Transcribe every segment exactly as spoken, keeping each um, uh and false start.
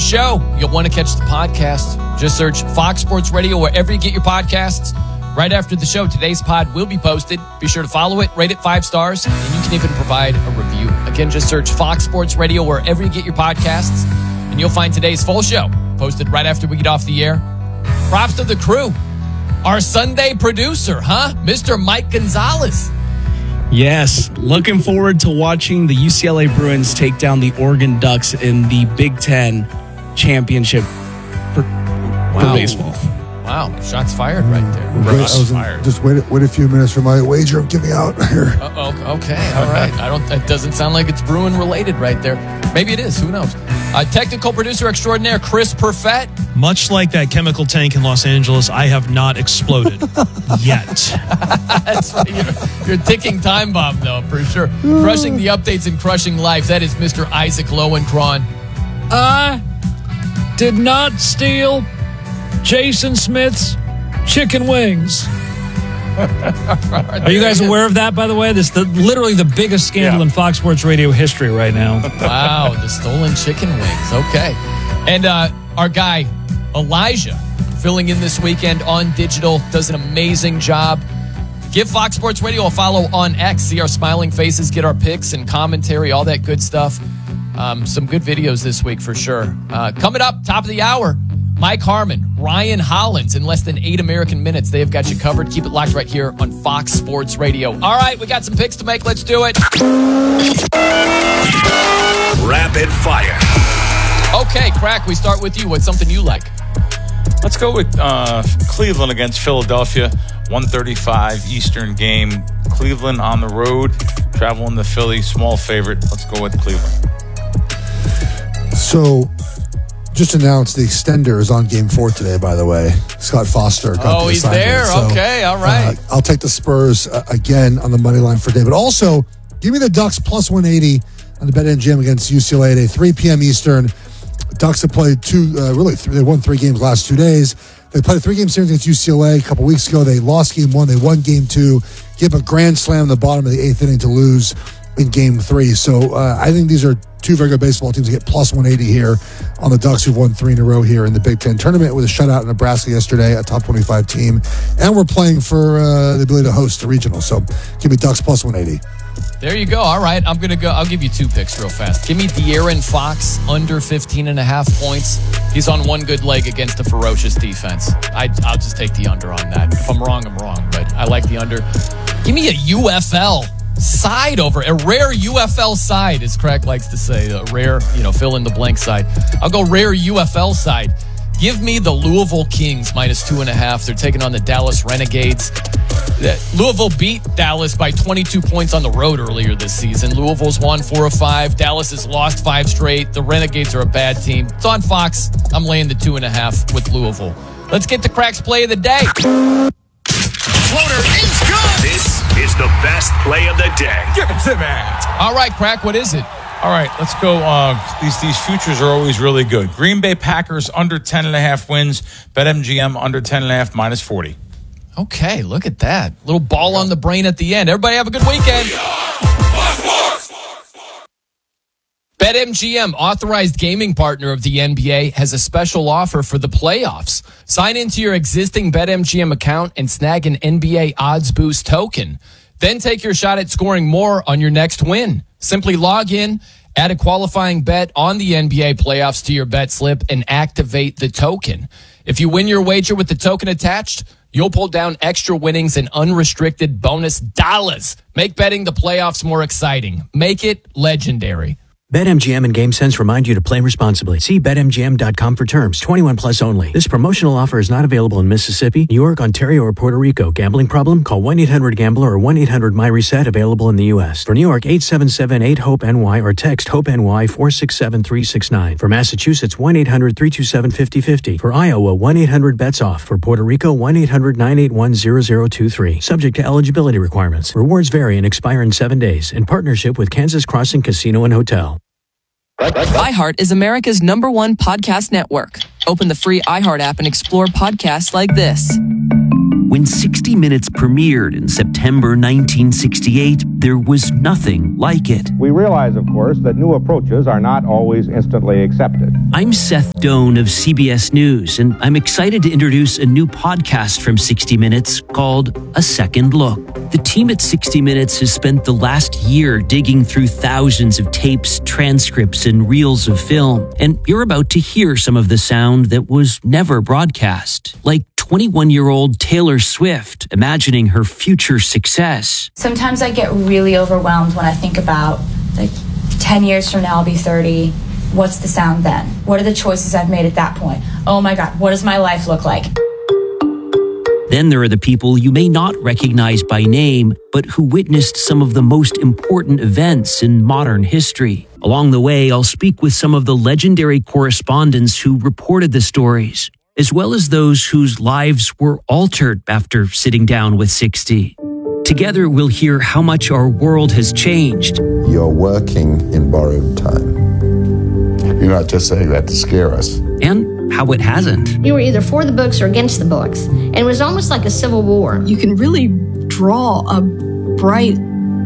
today's show, you'll want to catch the podcast. Just search Fox Sports Radio wherever you get your podcasts. Right after the show, today's pod will be posted. Be sure to follow it, rate it five stars, and you can even provide a review. Again, just search Fox Sports Radio wherever you get your podcasts, and you'll find today's full show posted right after we get off the air. Props to the crew. Our Sunday producer, huh? Mister Mike Gonzalez. Yes, looking forward to watching the U C L A Bruins take down the Oregon Ducks in the Big Ten championship for, wow. for baseball. Wow, shots fired right there. Wait, I was in, just wait, wait a few minutes for my wager. I'm giving out here. Uh, okay, all right. I don't. It doesn't sound like it's Bruin related right there. Maybe it is. Who knows? Uh, technical producer extraordinaire Chris Perfett. Much like that chemical tank in Los Angeles, I have not exploded yet. That's right. You're, you're a ticking time bomb, though, for sure. Crushing the updates and crushing life. That is Mister Isaac Lowenkron. I did not steal Jason Smith's chicken wings. Are you guys aware of that, by the way? This is the, literally the biggest scandal yeah. in Fox Sports Radio history right now. Wow, the stolen chicken wings. Okay. And uh, our guy, Elijah, filling in this weekend on digital, does an amazing job. Give Fox Sports Radio a follow on X. See our smiling faces, get our picks and commentary, all that good stuff. Um, some good videos this week for sure. Uh, coming up, top of the hour, Mike Harmon, Ryan Hollins in less than eight American minutes. They have got you covered. Keep it locked right here on Fox Sports Radio. All right, we got some picks to make. Let's do it. Rapid fire. Okay, Crack, we start with you. What's something you like? Let's go with uh, Cleveland against Philadelphia. one thirty-five Eastern game. Cleveland on the road, traveling to Philly. Small favorite. Let's go with Cleveland. So, just announced the extender is on game four today, by the way. Scott Foster got Oh, the he's there? So, okay, all right. Uh, I'll take the Spurs uh, again on the money line for today. But also, give me the Ducks plus one eighty on the BetMGM against U C L A today, three p.m. Eastern. Ducks have played two, uh, really, three, they won three games last two days. They played a three-game series against U C L A a couple weeks ago. They lost game one. They won game two. Give a grand slam in the bottom of the eighth inning to lose in game three. So uh, I think these are two very good baseball teams to get plus one eighty here on the Ducks, who've won three in a row here in the Big Ten tournament with a shutout in Nebraska yesterday, a top twenty-five team. And we're playing for uh, the ability to host a regional. So give me Ducks plus one eighty. There you go. All right, I'm going to go. I'll give you two picks real fast. Give me De'Aaron Fox under fifteen and a half points. He's on one good leg against a ferocious defense. I, I'll just take the under on that. If I'm wrong, I'm wrong, but I like the under. Give me a U F L side over, a rare U F L side, as Craig likes to say, a rare, you know, fill in the blank side. I'll go rare U F L side. Give me the Louisville Kings minus two and a half. They're taking on the Dallas Renegades. Louisville beat Dallas by twenty-two points on the road earlier this season. Louisville's won four of five. Dallas has lost five straight. The Renegades are a bad team. It's on Fox. I'm laying the two and a half with Louisville. Let's get to Crack's play of the day. Floater is good. This is the best play of the day. Give it to me. All right, Crack, what is it? All right, let's go. Uh, these these futures are always really good. Green Bay Packers under ten and a half wins. BetMGM under ten and a half minus forty. Okay, look at that. Little ball on the brain at the end. Everybody have a good weekend. BetMGM, authorized gaming partner of the N B A, has a special offer for the playoffs. Sign into your existing BetMGM account and snag an N B A Odds Boost token. Then take your shot at scoring more on your next win. Simply log in, add a qualifying bet on the N B A playoffs to your bet slip, and activate the token. If you win your wager with the token attached, you'll pull down extra winnings and unrestricted bonus dollars. Make betting the playoffs more exciting. Make it legendary. BetMGM and GameSense remind you to play responsibly. See Bet M G M dot com for terms. twenty-one plus only. This promotional offer is not available in Mississippi, New York, Ontario, or Puerto Rico. Gambling problem? Call one eight hundred gambler or one eight hundred my reset, available in the U S. For New York, eight seven seven eight hope N Y or text HOPE-NY four six seven three six nine. For Massachusetts, one eight hundred three two seven five zero five zero. For Iowa, one eight hundred bets off. For Puerto Rico, one eight hundred nine eight one zero zero two three. Subject to eligibility requirements. Rewards vary and expire in seven days. In partnership with Kansas Crossing Casino and Hotel. iHeart is America's number one podcast network. Open the free iHeart app and explore podcasts like this. When sixty minutes premiered in September nineteen sixty-eight, there was nothing like it. We realize, of course, that new approaches are not always instantly accepted. I'm Seth Doan of C B S News, and I'm excited to introduce a new podcast from sixty minutes called A Second Look. The team at sixty minutes has spent the last year digging through thousands of tapes, transcripts, and reels of film, and you're about to hear some of the sound that was never broadcast, like twenty-one-year-old Taylor Swift imagining her future success. Sometimes I get really overwhelmed when I think about, like, ten years from now I'll be thirty. What's the sound then? What are the choices I've made at that point? Oh my God, what does my life look like? Then there are the people you may not recognize by name, but who witnessed some of the most important events in modern history. Along the way, I'll speak with some of the legendary correspondents who reported the stories, as well as those whose lives were altered after sitting down with sixty. Together, we'll hear how much our world has changed. You're working in borrowed time. You're not just saying that to scare us. And how it hasn't. You were either for the books or against the books. And it was almost like a civil war. You can really draw a bright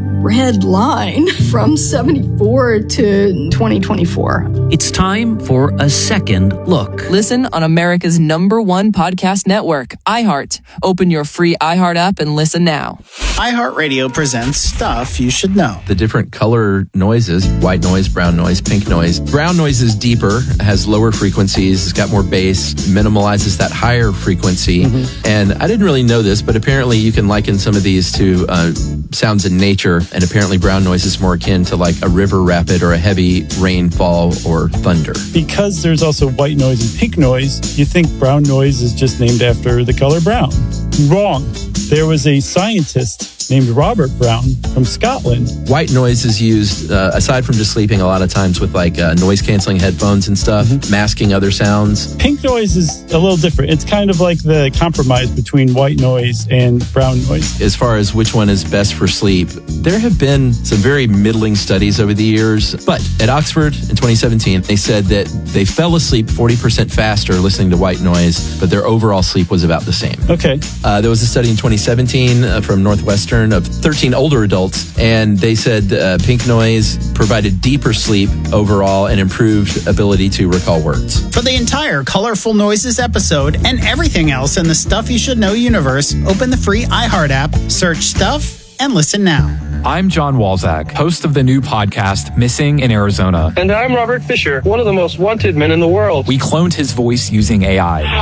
red line from seventy-four to twenty twenty-four. It's time for A Second Look. Listen on America's number one podcast network, iHeart. Open your free iHeart app and listen now. iHeartRadio presents Stuff You Should Know. The different color noises, white noise, brown noise, pink noise. Brown noise is deeper, has lower frequencies, it's got more bass, minimalizes that higher frequency. Mm-hmm. And I didn't really know this, but apparently you can liken some of these to uh, sounds in nature. And apparently brown noise is more akin to like a river rapid or a heavy rainfall or thunder. Because there's also white noise and pink noise, you think brown noise is just named after the color brown. Wrong. There was a scientist named Robert Brown from Scotland. White noise is used, uh, aside from just sleeping, a lot of times with like uh, noise-canceling headphones and stuff, mm-hmm. masking other sounds. Pink noise is a little different. It's kind of like the compromise between white noise and brown noise. As far as which one is best for sleep, there have been some very middling studies over the years. But at Oxford in twenty seventeen, they said that they fell asleep forty percent faster listening to white noise, but their overall sleep was about the same. Okay. Uh, there was a study in twenty seventeen uh, from Northwestern of thirteen older adults, and they said uh, pink noise provided deeper sleep overall and improved ability to recall words. For the entire Colorful Noises episode and everything else in the Stuff You Should Know universe, open the free iHeart app, search Stuff, and listen now. I'm John Walzak, host of the new podcast, Missing in Arizona. And I'm Robert Fisher, one of the most wanted men in the world. We cloned his voice using A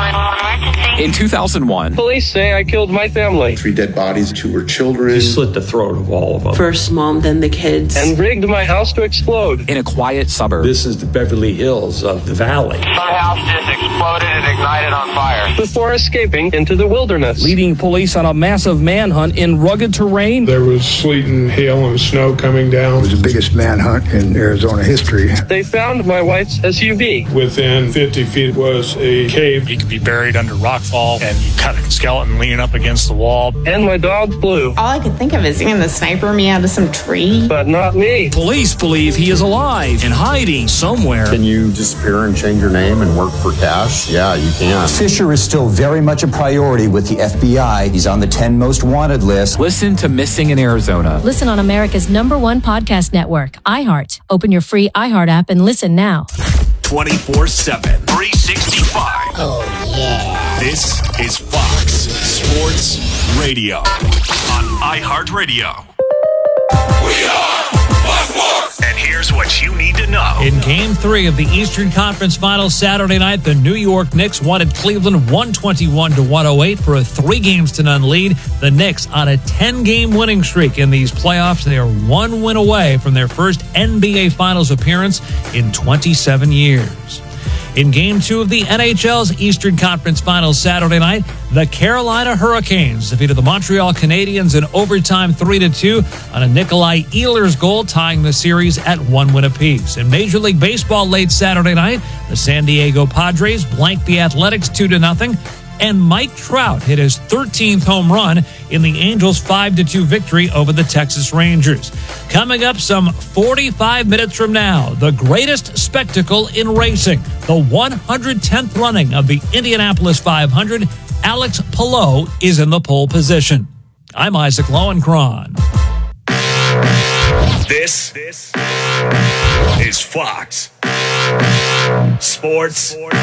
I. In two thousand one, police say I killed my family. Three dead bodies, two were children. You slit the throat of all of them. First mom, then the kids. And rigged my house to explode. In a quiet suburb. This is the Beverly Hills of the valley. My house just exploded and ignited on fire. Before escaping into the wilderness. Leading police on a massive manhunt in rugged terrain. There was sleet and hail and snow coming down. It was the biggest manhunt in Arizona history. They found my wife's S U V. Within fifty feet was a cave. You could be buried under rockfall, and you cut a skeleton leaning up against the wall. And my dog flew. All I could think of is seeing the sniper me out of some tree. But not me. Police believe he is alive and hiding somewhere. Can you disappear and change your name and work for cash? Yeah, you can. Fisher is still very much a priority with the F B I. He's on the ten most wanted list. Listen to Missing in Arizona. Listen on America's number one podcast network, iHeart. Open your free iHeart app and listen now. twenty-four seven, three sixty-five. Oh, yeah. This is Fox Sports Radio on iHeartRadio. We are Fox Sports. And here's what you need to know. In Game three of the Eastern Conference Finals Saturday night, the New York Knicks won at Cleveland one twenty-one to one oh eight for a three games to none lead. The Knicks on a ten-game winning streak in these playoffs. They are one win away from their first N B A Finals appearance in twenty-seven years. In Game two of the N H L's Eastern Conference Finals Saturday night, the Carolina Hurricanes defeated the Montreal Canadiens in overtime three to two on a Nikolai Ehlers goal, tying the series at one win apiece. In Major League Baseball late Saturday night, the San Diego Padres blanked the Athletics two to nothing, and Mike Trout hit his thirteenth home run in the Angels' five to two victory over the Texas Rangers. Coming up some forty-five minutes from now, the greatest spectacle in racing, the one hundred tenth running of the Indianapolis five hundred Alex Palou is in the pole position. I'm Isaac Lowenkron. This, this is Fox Sports